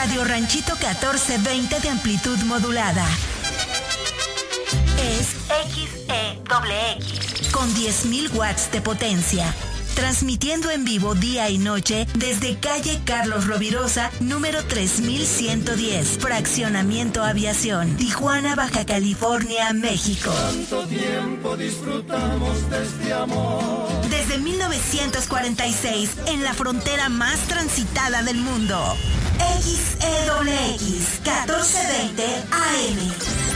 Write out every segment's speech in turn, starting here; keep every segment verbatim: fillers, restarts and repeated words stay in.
Radio Ranchito catorce veinte de amplitud modulada. Es X E X con diez mil watts de potencia. Transmitiendo en vivo día y noche desde calle Carlos Rovirosa, número tres mil ciento diez, Fraccionamiento Aviación, Tijuana, Baja California, México. Tanto tiempo disfrutamos de este amor. Desde mil novecientos cuarenta y seis, en la frontera más transitada del mundo. X E X, catorce veinte A M.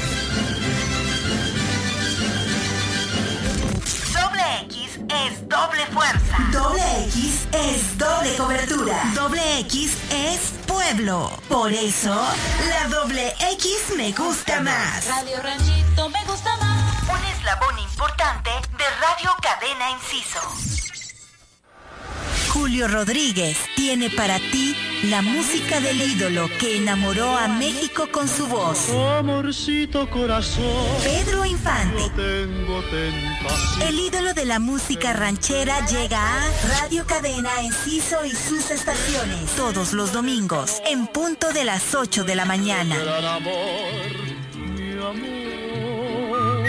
Doble X es doble fuerza. Doble X es doble cobertura. Doble X es pueblo. Por eso, la doble X me gusta más. Radio Ranchito me gusta más. Un eslabón importante de Radio Cadena Inciso. Julio Rodríguez tiene para ti la música del ídolo que enamoró a México con su voz. Amorcito corazón, Pedro Infante. no tengo tentación. El ídolo de la música ranchera llega a Radio Cadena Enciso y sus estaciones todos los domingos en punto de las ocho de la mañana. Gran amor, mi amor.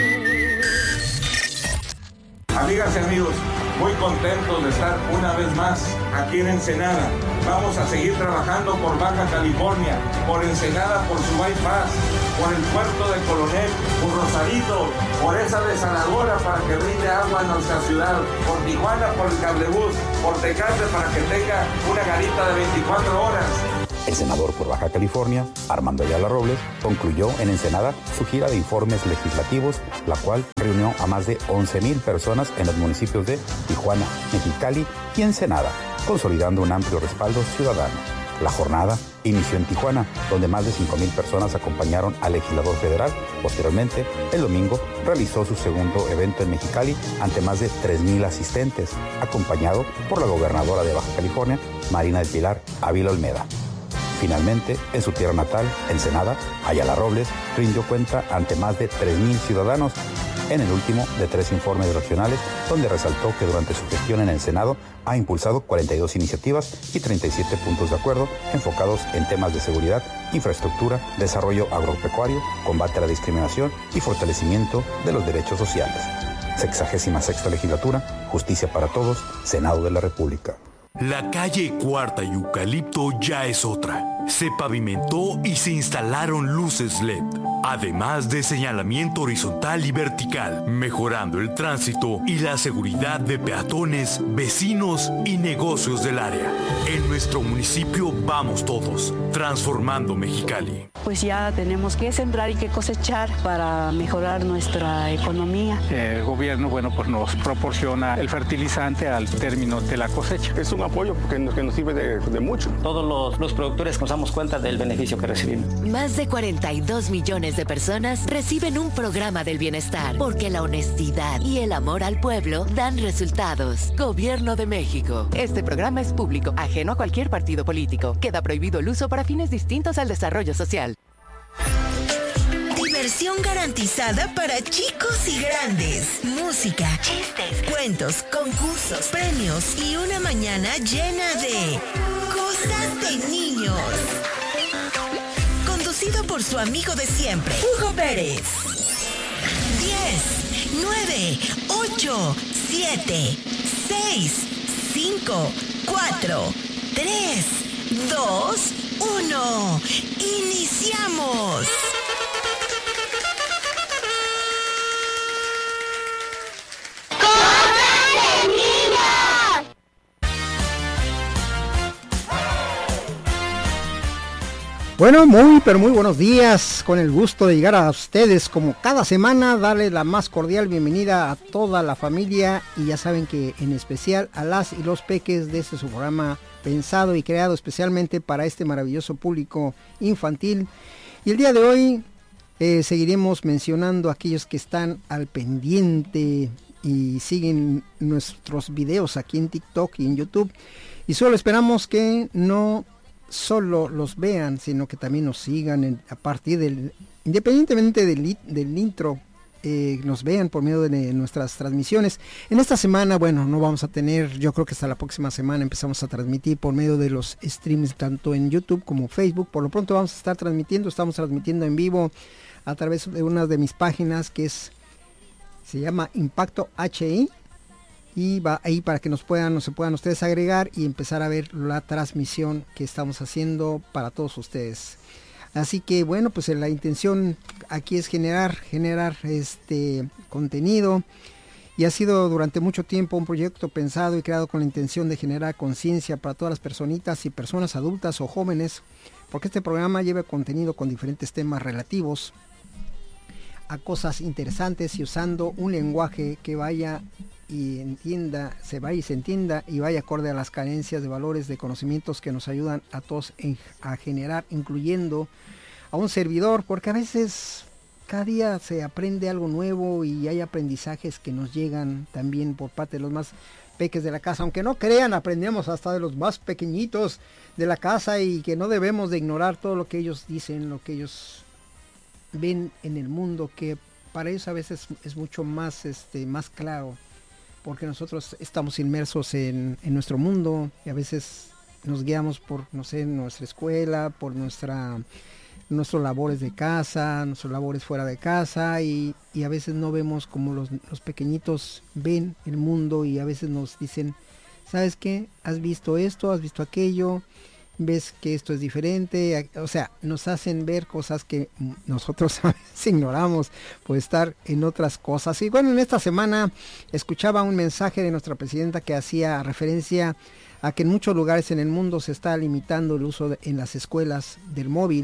Amigas y amigos, muy contentos de estar una vez más aquí en Ensenada. Vamos a seguir trabajando por Baja California, por Ensenada, por su bypass, por el puerto de Coronel, por Rosarito, por esa desaladora para que brinde agua a nuestra ciudad, por Tijuana, por el cablebús, por Tecate para que tenga una garita de veinticuatro horas. El senador por Baja California, Armando Ayala Robles, concluyó en Ensenada su gira de informes legislativos, la cual reunió a más de once mil personas en los municipios de Tijuana, Mexicali y Ensenada, consolidando un amplio respaldo ciudadano. La jornada inició en Tijuana, donde más de cinco mil personas acompañaron al legislador federal. Posteriormente, el domingo, realizó su segundo evento en Mexicali ante más de tres mil asistentes, acompañado por la gobernadora de Baja California, Marina del Pilar Ávila Olmeda. Finalmente, en su tierra natal, Ensenada, Ayala Robles rindió cuenta ante más de tres mil ciudadanos en el último de tres informes regionales, donde resaltó que durante su gestión en el Senado ha impulsado cuarenta y dos iniciativas y treinta y siete puntos de acuerdo enfocados en temas de seguridad, infraestructura, desarrollo agropecuario, combate a la discriminación y fortalecimiento de los derechos sociales. Sexagésima sexta legislatura, justicia para todos, Senado de la República. La calle Cuarta y Eucalipto ya es otra. Se pavimentó y se instalaron luces L E D, además de señalamiento horizontal y vertical, mejorando el tránsito y la seguridad de peatones, vecinos y negocios del área. En nuestro municipio vamos todos, transformando Mexicali. Pues ya tenemos que sembrar y que cosechar para mejorar nuestra economía. El gobierno, bueno, pues nos proporciona el fertilizante al término de la cosecha. Es un apoyo que nos, que nos sirve de, de mucho. Todos los, los productores nos damos cuenta del beneficio que recibimos. Más de cuarenta y dos millones de personas reciben un programa del bienestar, porque la honestidad y el amor al pueblo dan resultados. Gobierno de México. Este programa es público, ajeno a cualquier partido político. Queda prohibido el uso para fines distintos al desarrollo social. Diversión garantizada para chicos y grandes. Música, chistes, cuentos, concursos, premios y una mañana llena de cosas de niños. Conducido por su amigo de siempre, Hugo Pérez. diez, nueve, ocho, siete, seis, cinco, cuatro, tres, dos, uno. ¡Iniciamos! Bueno, muy pero muy buenos días, con el gusto de llegar a ustedes como cada semana, darle la más cordial bienvenida a toda la familia y ya saben que en especial a las y los peques de este su programa pensado y creado especialmente para este maravilloso público infantil. Y el día de hoy eh, seguiremos mencionando a aquellos que están al pendiente y siguen nuestros videos aquí en TikTok y en YouTube, y solo esperamos que no solo los vean, sino que también nos sigan en, a partir del, independientemente del, del intro eh, nos vean por medio de, de nuestras transmisiones. En esta semana, bueno, no vamos a tener, yo creo que hasta la próxima semana empezamos a transmitir por medio de los streams tanto en YouTube como Facebook. Por lo pronto vamos a estar transmitiendo, estamos transmitiendo en vivo a través de una de mis páginas que es, se llama Impacto H I, y va ahí para que nos puedan, nos se puedan ustedes agregar y empezar a ver la transmisión que estamos haciendo para todos ustedes. Así que bueno, pues la intención aquí es generar, generar este contenido, y ha sido durante mucho tiempo un proyecto pensado y creado con la intención de generar conciencia para todas las personitas y personas adultas o jóvenes, porque este programa lleva contenido con diferentes temas relativos a cosas interesantes y usando un lenguaje que vaya y entienda, se vaya y se entienda y vaya acorde a las carencias de valores, de conocimientos que nos ayudan a todos en, a generar, incluyendo a un servidor, porque a veces cada día se aprende algo nuevo y hay aprendizajes que nos llegan también por parte de los más peques de la casa, aunque no crean, aprendemos hasta de los más pequeñitos de la casa, y que no debemos de ignorar todo lo que ellos dicen, lo que ellos ven en el mundo, que para ellos a veces es mucho más este más claro, porque nosotros estamos inmersos en, en nuestro mundo, y a veces nos guiamos por, no sé, nuestra escuela, por nuestra nuestros labores de casa, nuestros labores fuera de casa, y, y a veces no vemos como los, los pequeñitos ven el mundo, y a veces nos dicen, ¿sabes qué? ¿Has visto esto? ¿Has visto aquello? ¿Ves que esto es diferente? O sea, nos hacen ver cosas que nosotros a veces ignoramos por estar en otras cosas. Y bueno, en esta semana escuchaba un mensaje de nuestra presidenta que hacía referencia a que en muchos lugares en el mundo se está limitando el uso de, en las escuelas del móvil,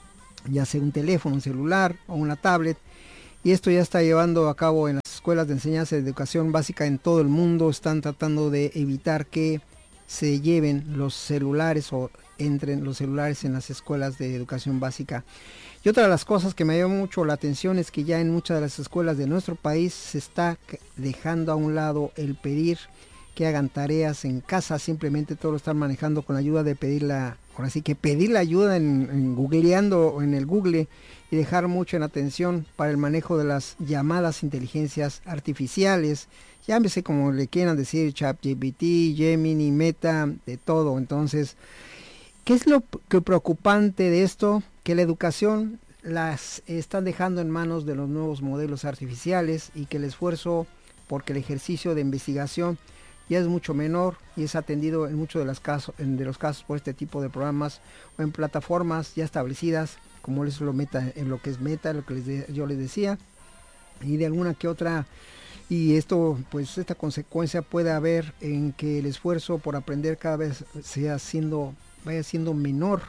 ya sea un teléfono, un celular o una tablet, y esto ya está llevando a cabo en las escuelas de enseñanza de educación básica en todo el mundo. Están tratando de evitar que se lleven los celulares o entren los celulares en las escuelas de educación básica. Y otra de las cosas que me llamó mucho la atención es que ya en muchas de las escuelas de nuestro país se está dejando a un lado el pedir que hagan tareas en casa, simplemente todo lo están manejando con la ayuda de pedir la, ahora sí que pedir la ayuda en, en googleando o en el Google, y dejar mucho en atención para el manejo de las llamadas inteligencias artificiales, llámese como le quieran decir, ChatGPT, Gemini, Meta, de todo. Entonces, ¿qué es lo que preocupante de esto? Que la educación las están dejando en manos de los nuevos modelos artificiales, y que el esfuerzo, porque el ejercicio de investigación ya es mucho menor y es atendido en muchos de los casos, en de los casos por este tipo de programas o en plataformas ya establecidas, como es lo meta, en lo que es Meta, lo que les de, yo les decía, y de alguna que otra. Y esto, pues esta consecuencia puede haber en que el esfuerzo por aprender cada vez sea siendo, vaya siendo menor,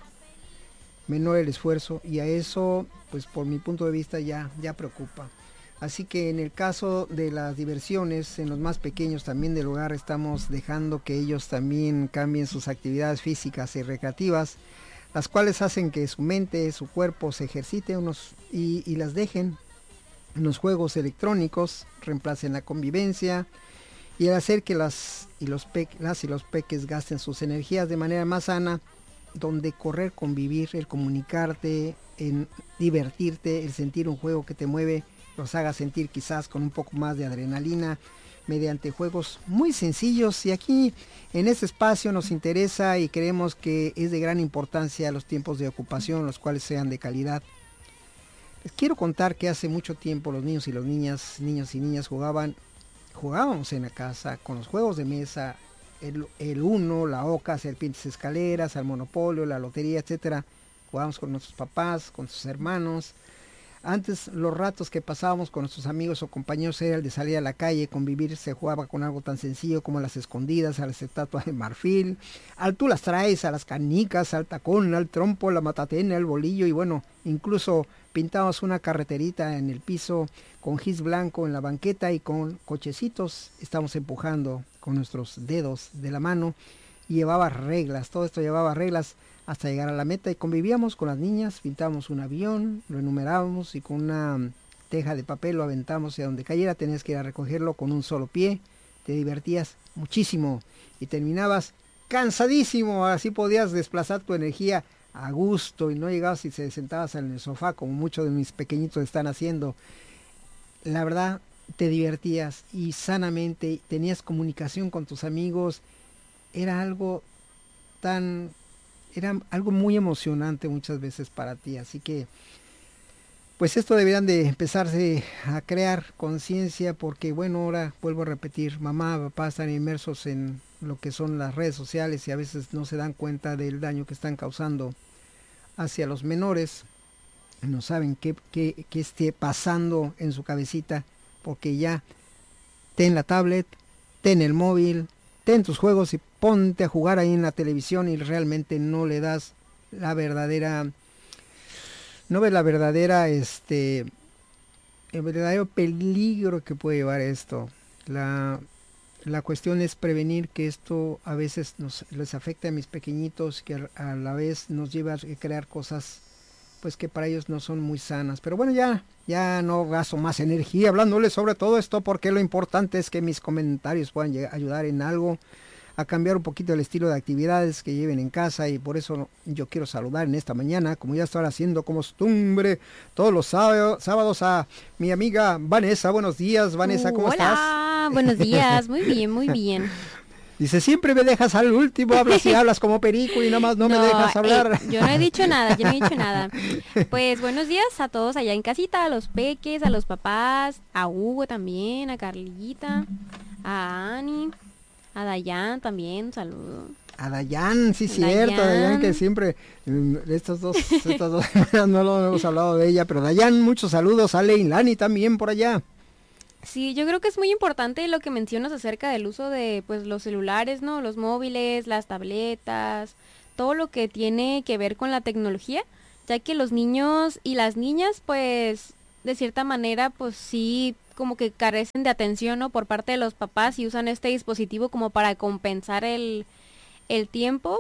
menor el esfuerzo, y a eso, pues por mi punto de vista ya, ya preocupa. Así que en el caso de las diversiones, en los más pequeños también del hogar, estamos dejando que ellos también cambien sus actividades físicas y recreativas, las cuales hacen que su mente, su cuerpo se ejercite unos, y, y las dejen. Los juegos electrónicos reemplacen la convivencia, y el hacer que las y los pe, las y los peques gasten sus energías de manera más sana, donde correr, convivir, el comunicarte, en divertirte, el sentir un juego que te mueve, los haga sentir quizás con un poco más de adrenalina mediante juegos muy sencillos. Y aquí en este espacio nos interesa y creemos que es de gran importancia los tiempos de ocupación, los cuales sean de calidad. Les quiero contar que hace mucho tiempo los niños y las niñas, niños y niñas jugaban, jugábamos en la casa con los juegos de mesa, el, el uno, la oca, serpientes escaleras, al monopolio, la lotería, etcétera. Jugábamos con nuestros papás, con sus hermanos. Antes los ratos que pasábamos con nuestros amigos o compañeros era el de salir a la calle, convivir. Se jugaba con algo tan sencillo como las escondidas, a las estatuas de marfil, al tú las traes, a las canicas, al tacón, al trompo, la matatena, el bolillo, y bueno, incluso pintábamos una carreterita en el piso con gis blanco en la banqueta, y con cochecitos estamos empujando con nuestros dedos de la mano, y llevaba reglas, todo esto llevaba reglas hasta llegar a la meta, y convivíamos con las niñas, pintábamos un avión, lo enumerábamos, y con una teja de papel lo aventamos, y a donde cayera tenías que ir a recogerlo con un solo pie. Te divertías muchísimo y terminabas cansadísimo, así podías desplazar tu energía a gusto, y no llegabas y se sentabas en el sofá como muchos de mis pequeñitos están haciendo. la verdad te divertías y sanamente tenías comunicación con tus amigos, era algo tan, era algo muy emocionante muchas veces para ti, así que pues esto deberían de empezarse a crear conciencia, porque bueno, ahora vuelvo a repetir, mamá, papá están inmersos en lo que son las redes sociales y a veces no se dan cuenta del daño que están causando hacia los menores, no saben qué, qué, qué esté pasando en su cabecita, porque ya ten la tablet, ten el móvil, ten tus juegos y ponte a jugar ahí en la televisión y realmente no le das la verdadera, no ves la verdadera, este, el verdadero peligro que puede llevar esto. La, la cuestión es prevenir que esto a veces nos les afecte a mis pequeñitos, que a, a la vez nos lleva a crear cosas pues que para ellos no son muy sanas. Pero bueno, ya, ya no gasto más energía hablándoles sobre todo esto, porque lo importante es que mis comentarios puedan llegar, ayudar en algo a cambiar un poquito el estilo de actividades que lleven en casa, y por eso yo quiero saludar en esta mañana, como ya estoy haciendo como costumbre todos los sábados, sábados a mi amiga Vanessa. Buenos días, Vanessa, ¿cómo Hola, estás? Hola, buenos días, muy bien, muy bien. Dice, siempre me dejas al último, hablas y hablas como perico y nada más no, no me dejas hablar. Eh, yo no he dicho nada, yo no he dicho nada. Pues buenos días a todos allá en casita, a los peques, a los papás, a Hugo también, a Carlita, a Ani, a Dayan también, un saludo. A Dayan, sí, cierto, Dayan, Dayan que siempre, estos dos, estas dos semanas no lo hemos hablado de ella, pero Dayan, muchos saludos, a Leilani también por allá. Sí, yo creo que es muy importante lo que mencionas acerca del uso de pues los celulares, ¿no? Los móviles, las tabletas, todo lo que tiene que ver con la tecnología, ya que los niños y las niñas pues de cierta manera pues sí como que carecen de atención, ¿no? Por parte de los papás y usan este dispositivo como para compensar el, el tiempo.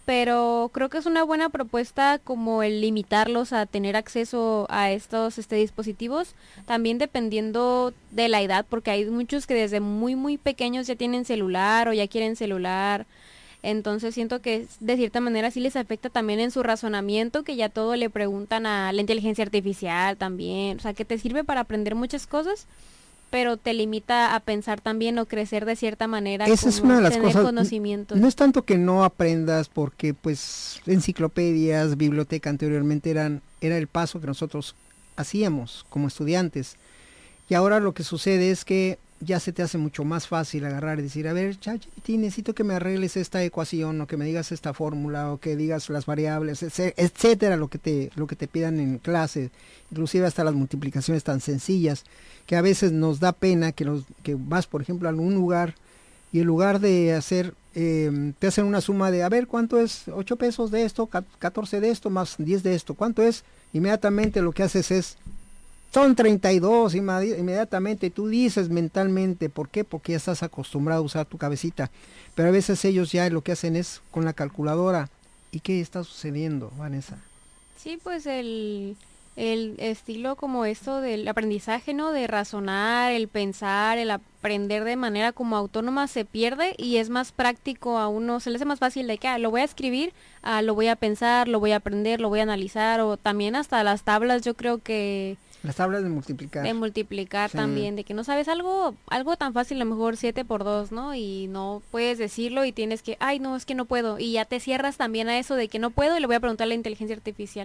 Pero creo que es una buena propuesta como el limitarlos a tener acceso a estos este, dispositivos, también dependiendo de la edad, porque hay muchos que desde muy muy pequeños ya tienen celular o ya quieren celular, entonces siento que de cierta manera sí les afecta también en su razonamiento, que ya todo le preguntan a la inteligencia artificial también, o sea que te sirve para aprender muchas cosas, pero te limita a pensar también o crecer de cierta manera. Esa es una de las cosas, conocimientos. No es tanto que no aprendas, porque pues enciclopedias, biblioteca anteriormente eran era el paso que nosotros hacíamos como estudiantes, y ahora lo que sucede es que ya se te hace mucho más fácil agarrar y decir, a ver, ChatGPT, necesito que me arregles esta ecuación, o que me digas esta fórmula, o que digas las variables, etcétera, lo que te lo que te pidan en clase, inclusive hasta las multiplicaciones tan sencillas, que a veces nos da pena que los que vas, por ejemplo, a algún lugar y en lugar de hacer, eh, te hacen una suma de, a ver, ¿cuánto es ocho pesos de esto, catorce de esto, más diez de esto? ¿Cuánto es? Inmediatamente lo que haces es, son treinta y dos, inmediatamente tú dices mentalmente, ¿por qué? Porque ya estás acostumbrado a usar tu cabecita, pero a veces ellos ya lo que hacen es con la calculadora. ¿Y qué está sucediendo, Vanessa? Sí, pues el, el estilo como esto del aprendizaje, ¿no? De razonar, el pensar, el aprender de manera como autónoma se pierde, y es más práctico a uno, se le hace más fácil de que ah, lo voy a escribir, ah, lo voy a pensar, lo voy a aprender, lo voy a analizar, o también hasta las tablas, yo creo que... Las tablas de multiplicar. De multiplicar sí. También, de que no sabes algo algo tan fácil, a lo mejor siete por dos, ¿no? Y no puedes decirlo y tienes que, ay, no, es que no puedo. Y ya te cierras también a eso de que no puedo y le voy a preguntar a la inteligencia artificial.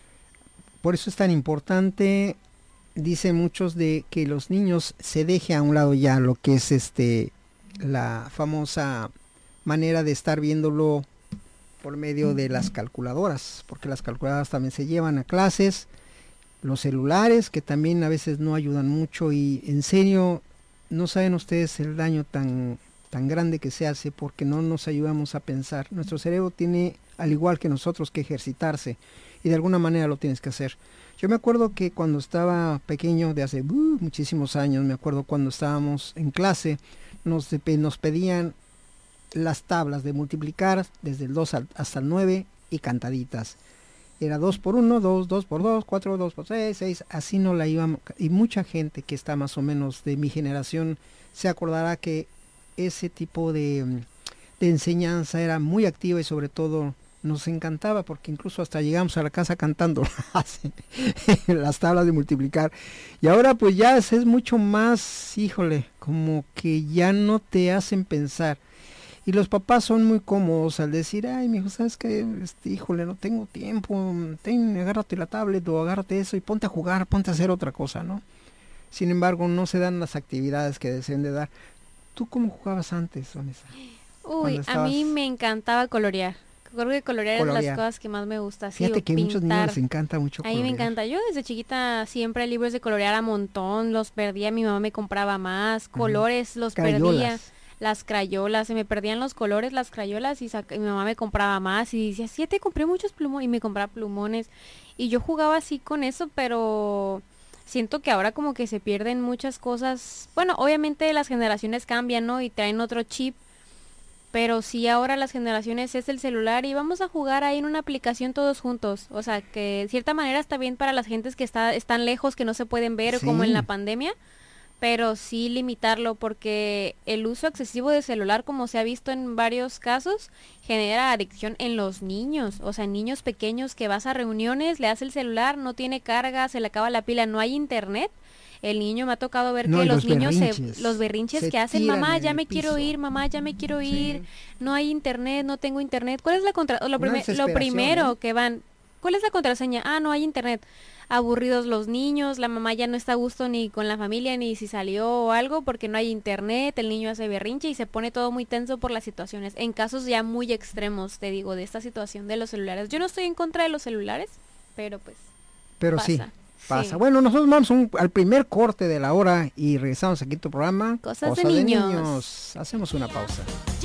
Por eso es tan importante, dicen muchos, de que los niños se deje a un lado ya lo que es este la famosa manera de estar viéndolo por medio de las calculadoras, porque las calculadoras también se llevan a clases. Los celulares, que también a veces no ayudan mucho, y en serio, no saben ustedes el daño tan, tan grande que se hace porque no nos ayudamos a pensar. Nuestro cerebro tiene, al igual que nosotros, que ejercitarse, y de alguna manera lo tienes que hacer. Yo me acuerdo que cuando estaba pequeño, de hace uh, muchísimos años, me acuerdo cuando estábamos en clase, nos, nos pedían las tablas de multiplicar desde el dos hasta el nueve y cantaditas. Era dos por uno, dos, dos por dos, cuatro, dos por seis, seis, así no la íbamos. Y mucha gente que está más o menos de mi generación se acordará que ese tipo de, de enseñanza era muy activa, y sobre todo nos encantaba porque incluso hasta llegamos a la casa cantando las tablas de multiplicar. Y ahora pues ya es, es mucho más, híjole, como que ya no te hacen pensar. Y los papás son muy cómodos al decir, ay, mijo, ¿sabes qué? Este, híjole, no tengo tiempo, ten, agárrate la tablet o agárrate eso y ponte a jugar, ponte a hacer otra cosa, ¿no? Sin embargo, no se dan las actividades que deseen de dar. ¿Tú cómo jugabas antes, Vanessa? Uy, estabas... a mí me encantaba colorear. Creo que colorear, colorear es de las cosas que más me gusta. Fíjate sí, que a muchos niños les encanta mucho colorear. A mí me encanta. Yo desde chiquita siempre libros de colorear a montón, los perdía, mi mamá me compraba más, colores uh-huh. los Crayolas. perdía. Las crayolas, se me perdían los colores, las crayolas y, saca, y mi mamá me compraba más y decía, sí, te compré muchos plumones y me compraba plumones. Y yo jugaba así con eso, pero siento que ahora como que se pierden muchas cosas. Bueno, obviamente las generaciones cambian, ¿no? Y traen otro chip. Pero sí, ahora las generaciones es el celular y vamos a jugar ahí en una aplicación todos juntos. O sea, que de cierta manera está bien para las gentes que está, están lejos, que no se pueden ver, sí. como en la pandemia. Pero sí limitarlo porque el uso excesivo de celular, como se ha visto en varios casos, genera adicción en los niños. O sea, niños pequeños que vas a reuniones, le das el celular, no tiene carga, se le acaba la pila, no hay internet. El niño me ha tocado ver no, que los, los niños, se, los berrinches se que hacen, mamá, ya me piso. quiero ir, mamá, ya me quiero ir, sí. no hay internet, no tengo internet. ¿Cuál es la contra lo, prime lo primero ¿eh? que van? ¿Cuál es la contraseña? Ah, no hay internet. Aburridos los niños, la mamá ya no está a gusto ni con la familia ni si salió o algo porque no hay internet, el niño hace berrinche y se pone todo muy tenso por las situaciones. En casos ya muy extremos, te digo, de esta situación de los celulares. Yo no estoy en contra de los celulares, pero pues Pero pasa. sí, pasa. Sí. Bueno, nosotros vamos un, al primer corte de la hora y regresamos aquí a tu programa. Cosas Cosa de, de niños. niños. Hacemos una pausa. Yo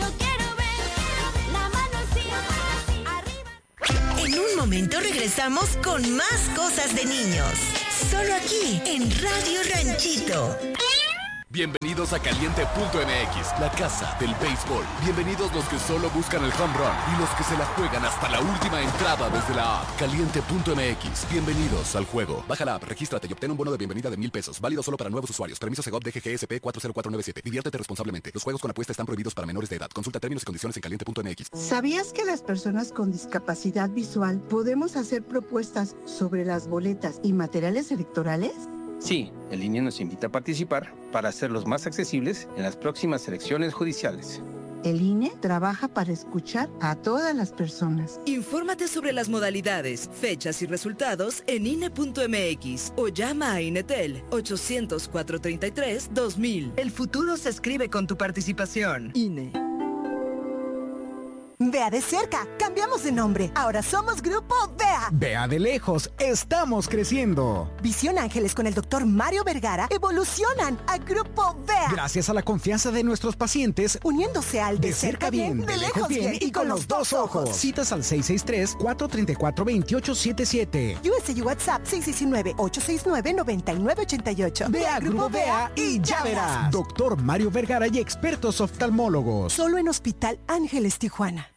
En un momento regresamos con más cosas de niños. Solo aquí en Radio Ranchito. Bienvenidos a Caliente punto M X, la casa del béisbol. Bienvenidos los que solo buscan el home run y los que se la juegan hasta la última entrada desde la app. Caliente punto M X, bienvenidos al juego. Baja la app, regístrate y obtén un bono de bienvenida de mil pesos. Válido solo para nuevos usuarios. Permiso Segov D G G S P cuatro cero cuatro nueve siete. Diviértete responsablemente. Los juegos con apuesta están prohibidos para menores de edad. Consulta términos y condiciones en Caliente punto M X. ¿Sabías que las personas con discapacidad visual podemos hacer propuestas sobre las boletas y materiales electorales? Sí, el I N E nos invita a participar para hacerlos más accesibles en las próximas elecciones judiciales. El I N E trabaja para escuchar a todas las personas. Infórmate sobre las modalidades, fechas y resultados en I N E punto M X o llama a INETEL ochocientos, cuatrocientos treinta y tres, dos mil. El futuro se escribe con tu participación. I N E. Vea de cerca, cambiamos de nombre, ahora somos Grupo Vea. Vea de lejos, estamos creciendo. Visión Ángeles con el doctor Mario Vergara evolucionan a Grupo Vea. Gracias a la confianza de nuestros pacientes, uniéndose al de, de cerca bien, bien, de lejos bien, bien y con los dos ojos. Citas al seis seis tres, cuatro tres cuatro, dos ocho siete siete. U S I WhatsApp seis uno nueve, ocho seis nueve, nueve nueve ocho ocho. Vea Grupo Vea y ya verás. Doctor Mario Vergara y expertos oftalmólogos. Solo en Hospital Ángeles Tijuana.